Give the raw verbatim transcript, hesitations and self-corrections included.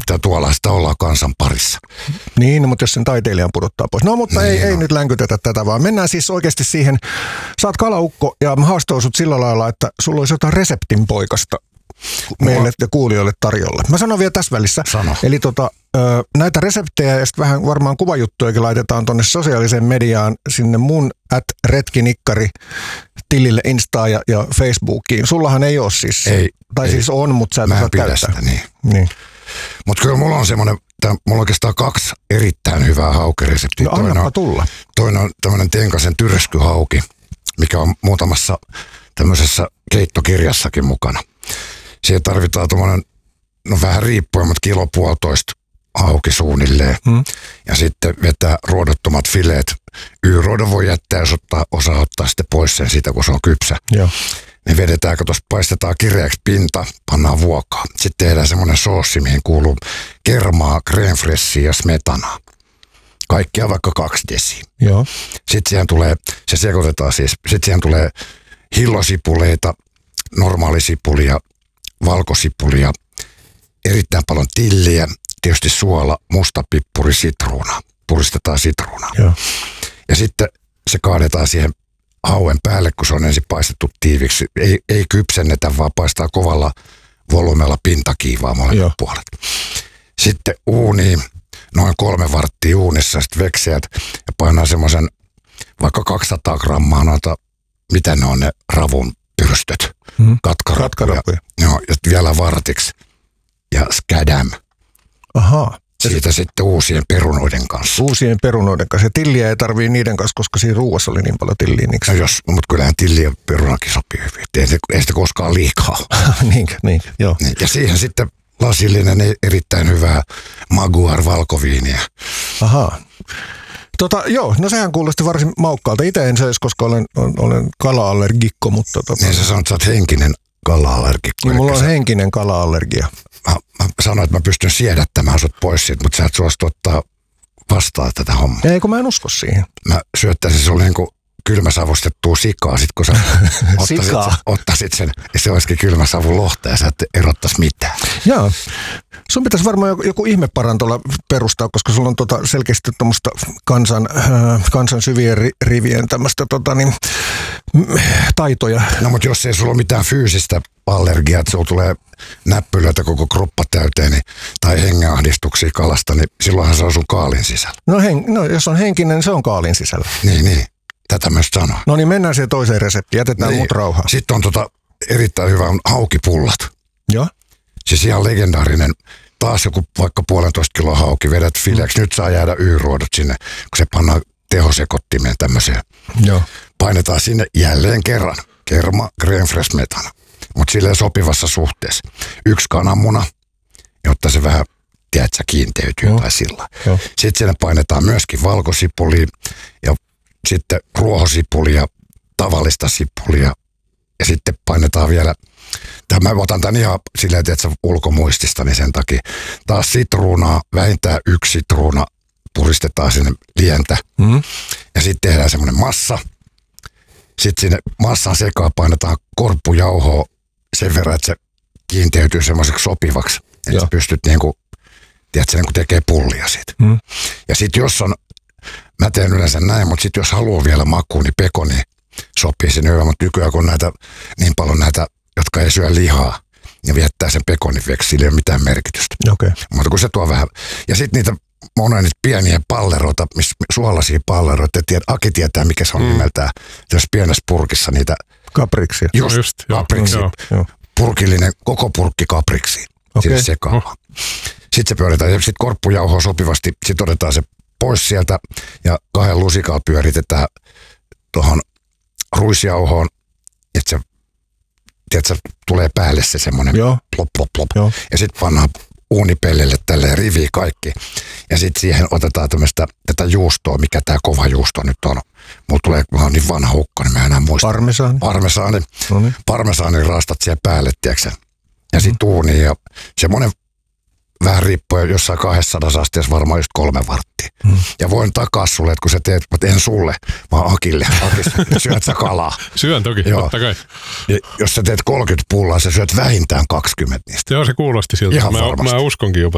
yrittää tuolla, sitä ollaan kansan parissa. Niin, no, mutta jos sen taiteilijan pudottaa pois. No, mutta niin, ei, no. ei nyt länkytetä tätä, vaan mennään siis oikeasti siihen. Sä oot kalaukko ja mä haastoin sut sillä lailla, että sulla olisi jotain reseptin poikasta meille ja kuulijoille tarjolla. Mä sanon vielä tässä välissä. Sano. Eli tota, näitä reseptejä ja sitten vähän varmaan kuvajuttujakin laitetaan tonne sosiaaliseen mediaan sinne mun at retkinikkari tilille Instaa ja, ja Facebookiin. Sullahan ei ole siis, ei, tai ei. siis on, mutta sä et osaa käyttää. Sitä, niin. niin. Mutta kyllä mulla on semmoinen, mulla on oikeastaan kaksi erittäin hyvää haukireseptiä. No annapa tulla. Toinen on tämmöinen Tenkasen tyreskyhauki, mikä on muutamassa tämmöisessä keittokirjassakin mukana. Siihen tarvitaan tuommoinen, no vähän riippuen, mutta kilo puolitoista hauki suunnilleen. Hmm. Ja sitten vetää ruodottomat fileet. Y-ruodon voi jättää, jos ottaa, osaa ottaa sitten pois sen siitä, kun se on kypsä. Joo. Niin vedetään, kun tuossa paistetaan kireäksi pinta, pannaan vuokaa. Sitten tehdään semmoinen soossi, mihin kuuluu kermaa, crème fraîchea ja smetanaa. Kaikkia vaikka kaksi desiä. Joo. Sitten siihen tulee, se sekoitetaan siis, sitten siihen tulee hillosipuleita, normaalisipulia, valkosipulia, erittäin paljon tilliä, tietysti suola, mustapippuri, sitruuna. Puristetaan sitruunaa. Joo. Ja sitten se kaadetaan siihen hauen päälle, kun se on ensin paistettu tiiviksi. Ei, ei kypsennetä, vaan paistaa kovalla volyymella pintakiivaa molemmat puolet. Sitten uuniin, noin kolme varttia uunissa, sitten vekseät ja painaa semmoisen vaikka kaksisataa grammaa noita, mitä ne on ne ravun pyrstöt, hmm. katkarappuja. Joo, ja vielä vartiksi ja skadam. Ahaa. Siitä sitten uusien perunoiden kanssa. Uusien perunoiden kanssa. Ja tilliä ei tarvii niiden kanssa, koska siinä ruuassa oli niin paljon tilliä. No jos, mutta kyllähän tilli ja perunakin sopii hyvin. Ei, ei sitä koskaan liikaa. niinkö, niinkö, joo. Niin, ja siihen sitten lasillinen erittäin hyvää maguar valkoviiniä. Ahaa. Tota, joo, no sehän kuulosti varsin maukkaalta. Itse en söisi, koska olen, olen kala-allergikko, mutta... Tota... Niin sä sanot, että sä oot henkinen kala-allergikko. Niin, mulla on sä... henkinen kala-allergia. Mä, mä sanoin, että mä pystyn siedättämään sut pois siitä, mutta sä et suostu ottaa vastaan tätä hommaa. Ei, kun mä en usko siihen. Mä syöttäisin sulle niin kuin kylmäsavustettua sikaa, sit kun sä ottaisit, sen, ottaisit sen, ja se olisikin kylmäsavun lohta, ja sä et erottaisi mitään. Joo. Sun pitäisi varmaan joku, joku ihmeparantola perustaa, koska sulla on tota selkeästi tuommoista kansan, äh, kansan syvien ri, rivien tämmöistä tota, niin, taitoja. No mutta jos ei sulla ole mitään fyysistä allergiaa, että sulla tulee näppylöitä koko kroppa täyteen, niin, tai hengenahdistuksia kalasta, niin silloinhan se on sun kaalin sisällä. No, hen, no jos on henkinen, niin se on kaalin sisällä. Niin, niin. Tätä myös sanoa. No niin, mennään siihen toiseen reseptiin. Jätetään niin. Mut rauhaan. Sitten on tota erittäin hyvä on haukipullat. Joo. Siis ihan legendaarinen. Taas joku vaikka puolentoista kiloa hauki, vedät fileeksi. Mm. Nyt saa jäädä Y-ruodot sinne, kun se pannaan tehosekottimeen tämmöiseen. Joo. Painetaan sinne jälleen kerran. Kerma, crème fraîche, smetana. Mutta silleen sopivassa suhteessa. Yksi kananmuna, jotta se vähän, tiedätkö, kiinteytyy Joo. tai sillä. Joo. Sitten sinne painetaan myöskin valkosipulia ja sitten ruohosipulia, tavallista sipulia ja sitten painetaan vielä, tämä mä otan tämän ihan silleen, että ulkomuistista, niin sen takia taas sitruunaa, vähintään yksi sitruuna, puristetaan sinne lientä mm. ja sitten tehdään semmoinen massa. Sitten sinne massan sekaan painetaan korppujauhoa sen verran, että se kiinteytyy semmoiseksi sopivaksi, että Joo. sä pystyt niinku, tiedätkö, niin kuin tekee pullia siitä. Mm. Ja sitten jos on, mä teen yleensä näin, mutta sitten jos haluaa vielä makuun, niin pekoni sopii sinne hyvä, mutta nykyään kun näitä, niin paljon näitä, jotka ei syö lihaa, ja viettää sen pekonin veksi, sillä ei ole mitään merkitystä. Okay. Mutta kun se tuo vähän, ja sitten niitä monia niitä pieniä palleroita, miss, suolaisia palleroita, tiedät, Aki tietää mikä se on mm. nimeltään, jos pienessä purkissa niitä. Kapriksia. Just, just kapriksi. Joo, joo. Purkillinen, koko purkki kapriksi. Okay. Sinne sekaan. Oh. Sitten se pyöritään, ja sitten korppujauhoa sopivasti, sitten otetaan se pois sieltä, ja kahden lusikalla pyöritetään tuohon ruisjauhoon, että se, tiedätkö, tulee päälle se semmoinen plop, plop, plop. Joo. Ja sitten pannaan uunipellille tälleen riviin kaikki. Ja sitten siihen otetaan tämmöistä, tätä juustoa, mikä tämä kova juusto nyt on. Mulla tulee, mä oon niin vanha ukko, niin mä enää muista. Parmesaani. Parmesaani. No niin. Parmesaani rastat siihen päälle, tiedätkö? Ja sitten mm. uuniin ja semmoinen vähän riippuen jossain kaksisataa asteessa varmaan just kolme varttia. Mm. Ja voin takaa sulle, että kun sä teet, mutta en sulle, vaan Akille. Akis, syöt sä kalaa. Syön toki, Joo. totta kai. Ja jos sä teet kolmekymmentä pullaa, sä syöt vähintään kaksikymmentä niistä. Joo, se kuulosti siltä. Mä, mä uskonkin jopa